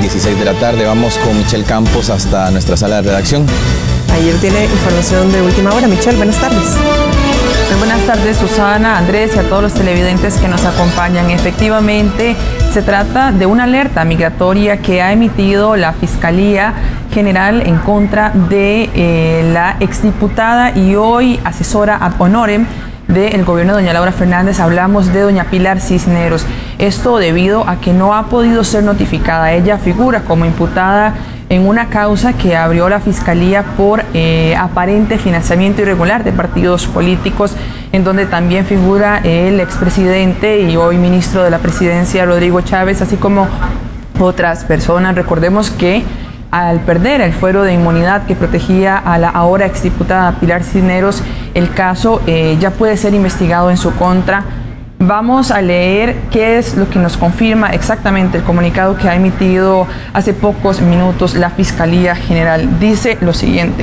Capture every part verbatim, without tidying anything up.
dieciséis de la tarde. Vamos con Michelle Campos hasta nuestra sala de redacción. Ayer tiene información de última hora. Michelle, buenas tardes. Muy buenas tardes, Susana, Andrés y a todos los televidentes que nos acompañan. Efectivamente, se trata de una alerta migratoria que ha emitido la Fiscalía General en contra de eh, la exdiputada y hoy asesora ad honorem del gobierno de doña Laura Fernández. Hablamos de doña Pilar Cisneros. Esto debido a que no ha podido ser notificada. Ella figura como imputada en una causa que abrió la Fiscalía por eh, aparente financiamiento irregular de partidos políticos, en donde también figura el expresidente y hoy ministro de la Presidencia, Rodrigo Chávez, así como otras personas. Recordemos que al perder el fuero de inmunidad que protegía a la ahora exdiputada Pilar Cisneros, el caso eh, ya puede ser investigado en su contra. Vamos a leer qué es lo que nos confirma exactamente el comunicado que ha emitido hace pocos minutos la Fiscalía General. Dice lo siguiente: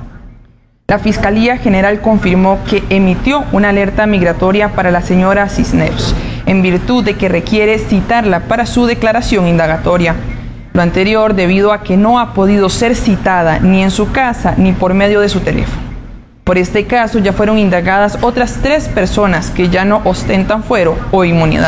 la Fiscalía General confirmó que emitió una alerta migratoria para la señora Cisneros, en virtud de que requiere citarla para su declaración indagatoria. Lo anterior debido a que no ha podido ser citada ni en su casa ni por medio de su teléfono. Por este caso ya fueron indagadas otras tres personas que ya no ostentan fuero o inmunidad.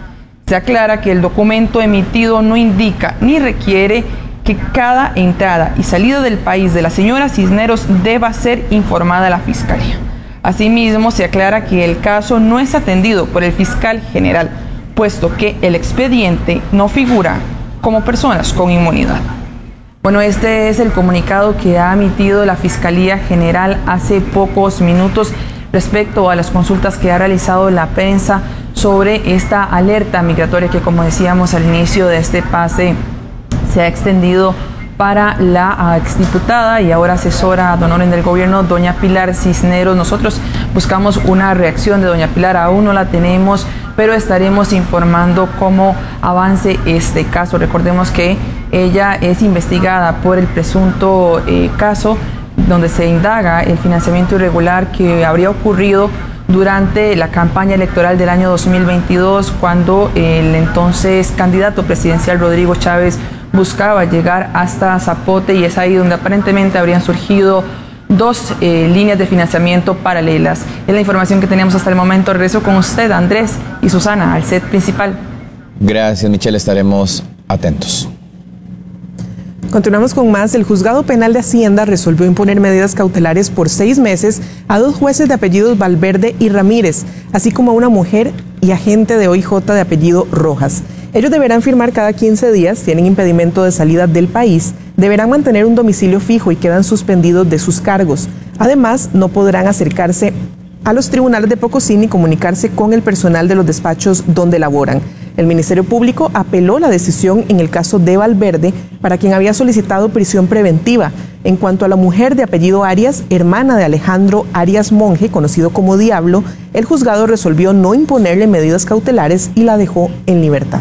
Se aclara que el documento emitido no indica ni requiere que cada entrada y salida del país de la señora Cisneros deba ser informada a la Fiscalía. Asimismo, se aclara que el caso no es atendido por el fiscal general, puesto que el expediente no figura como personas con inmunidad. Bueno, este es el comunicado que ha emitido la Fiscalía General hace pocos minutos respecto a las consultas que ha realizado la prensa sobre esta alerta migratoria que, como decíamos al inicio de este pase, se ha extendido para la exdiputada y ahora asesora ad honorem del gobierno, doña Pilar Cisneros. Nosotros buscamos una reacción de doña Pilar, aún no la tenemos, pero estaremos informando cómo avance este caso. Recordemos que ella es investigada por el presunto eh, caso donde se indaga el financiamiento irregular que habría ocurrido durante la campaña electoral del año dos mil veintidós, cuando el entonces candidato presidencial Rodrigo Chávez buscaba llegar hasta Zapote, y es ahí donde aparentemente habrían surgido dos eh, líneas de financiamiento paralelas. Es la información que tenemos hasta el momento. Regreso con usted, Andrés y Susana, al set principal. Gracias, Michelle. Estaremos atentos. Continuamos con más. El Juzgado Penal de Hacienda resolvió imponer medidas cautelares por seis meses a dos jueces de apellidos Valverde y Ramírez, así como a una mujer y agente de O I J de apellido Rojas. Ellos deberán firmar cada quince días, tienen impedimento de salida del país, deberán mantener un domicilio fijo y quedan suspendidos de sus cargos. Además, no podrán acercarse a los tribunales de Pocosí ni comunicarse con el personal de los despachos donde laboran. El Ministerio Público apeló la decisión en el caso de Valverde, para quien había solicitado prisión preventiva. En cuanto a la mujer de apellido Arias, hermana de Alejandro Arias Monge, conocido como Diablo, el juzgado resolvió no imponerle medidas cautelares y la dejó en libertad.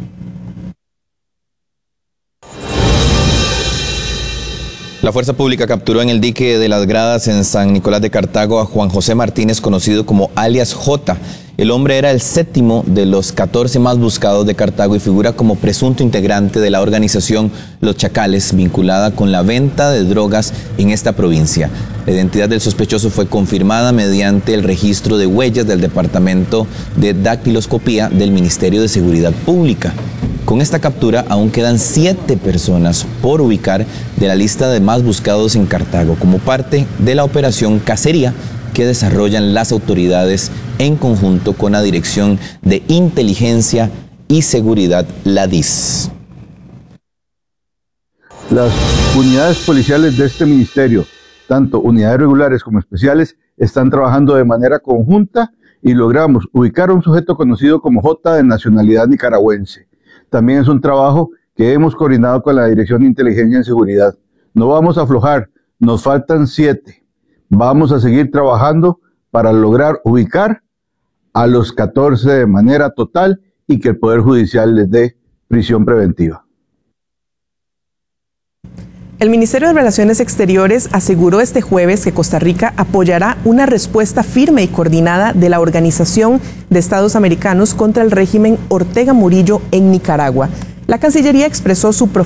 La Fuerza Pública capturó en el dique de Las Gradas en San Nicolás de Cartago a Juan José Martínez, conocido como alias J. El hombre era el séptimo de los catorce más buscados de Cartago y figura como presunto integrante de la organización Los Chacales, vinculada con la venta de drogas en esta provincia. La identidad del sospechoso fue confirmada mediante el registro de huellas del Departamento de Dactiloscopía del Ministerio de Seguridad Pública. Con esta captura aún quedan siete personas por ubicar de la lista de más buscados en Cartago, como parte de la operación Cacería que desarrollan las autoridades en conjunto con la Dirección de Inteligencia y Seguridad, la D I S. Las unidades policiales de este ministerio, tanto unidades regulares como especiales, están trabajando de manera conjunta y logramos ubicar a un sujeto conocido como J, de nacionalidad nicaragüense. También es un trabajo que hemos coordinado con la Dirección de Inteligencia y Seguridad. No vamos a aflojar, nos faltan siete. Vamos a seguir trabajando para lograr ubicar a los catorce de manera total y que el Poder Judicial les dé prisión preventiva. El Ministerio de Relaciones Exteriores aseguró este jueves que Costa Rica apoyará una respuesta firme y coordinada de la Organización de Estados Americanos contra el régimen Ortega Murillo en Nicaragua. La Cancillería expresó su